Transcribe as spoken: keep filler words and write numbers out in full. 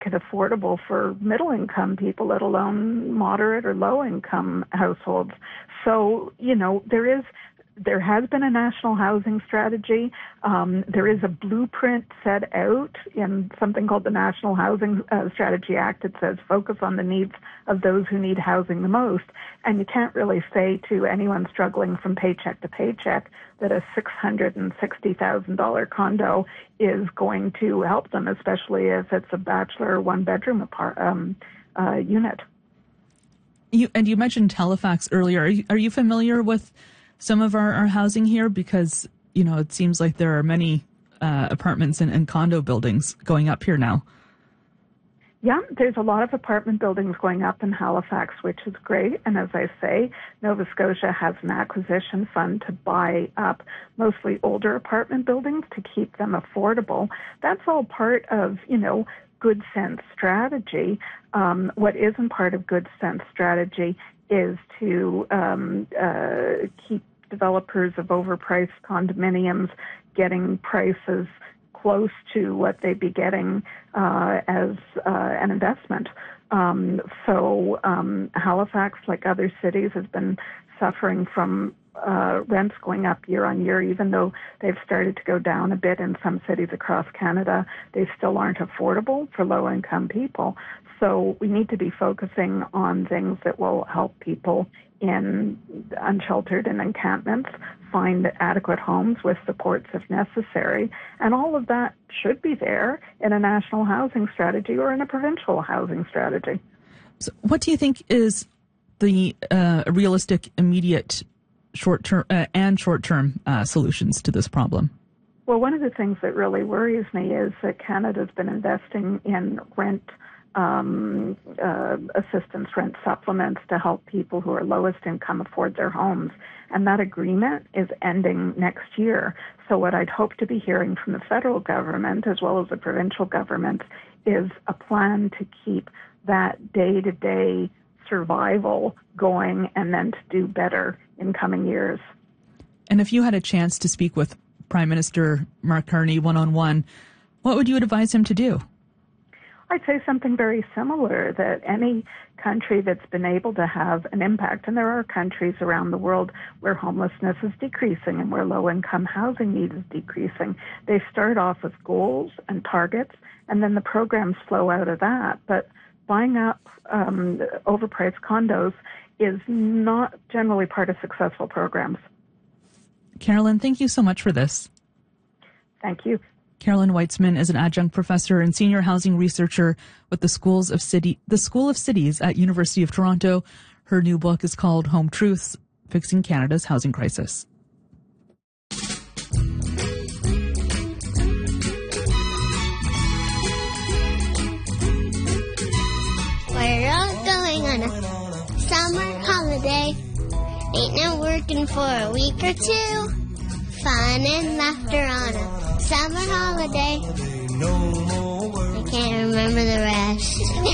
it affordable for middle-income people, let alone moderate or low-income households. So, you know, there is There has been a national housing strategy. Um, there is a blueprint set out in something called the National Housing uh, Strategy Act. It says focus on the needs of those who need housing the most. And you can't really say to anyone struggling from paycheck to paycheck that a six hundred sixty thousand dollars condo is going to help them, especially if it's a bachelor one-bedroom apart, um, uh, unit. You, and you mentioned Halifax earlier. Are you, are you familiar with some of our, our housing here? Because, you know, it seems like there are many uh, apartments and, and condo buildings going up here now. Yeah, there's a lot of apartment buildings going up in Halifax, which is great. And as I say, Nova Scotia has an acquisition fund to buy up mostly older apartment buildings to keep them affordable. That's all part of, you know, good sense strategy. Um, what isn't part of good sense strategy is to um, uh, keep developers of overpriced condominiums getting prices close to what they'd be getting uh, as uh, an investment. Um, so um, Halifax, like other cities, has been suffering from uh, rents going up year on year, even though they've started to go down a bit in some cities across Canada. They still aren't affordable for low-income people. So we need to be focusing on things that will help people in unsheltered and encampments find adequate homes with supports if necessary. And all of that should be there in a national housing strategy or in a provincial housing strategy. So what do you think is the uh, realistic, immediate, short-term uh, and short-term uh, solutions to this problem? Well, one of the things that really worries me is that Canada's been investing in rent Um, uh, assistance rent supplements to help people who are lowest income afford their homes. And that agreement is ending next year. So what I'd hope to be hearing from the federal government as well as the provincial government is a plan to keep that day-to-day survival going and then to do better in coming years. And if you had a chance to speak with Prime Minister Mark Carney one-on-one, what would you advise him to do? I'd say something very similar, that any country that's been able to have an impact, and there are countries around the world where homelessness is decreasing and where low-income housing need is decreasing. They start off with goals and targets, and then the programs flow out of that. But buying up um, overpriced condos is not generally part of successful programs. Carolyn, thank you so much for this. Thank you. Carolyn Weitzman is an adjunct professor and senior housing researcher with the Schools of City, the School of Cities at University of Toronto. Her new book is called Home Truths: Fixing Canada's Housing Crisis. We're all going on a summer holiday. Ain't no working for a week or two. Fun and laughter on a summer holiday. I can't remember the rest.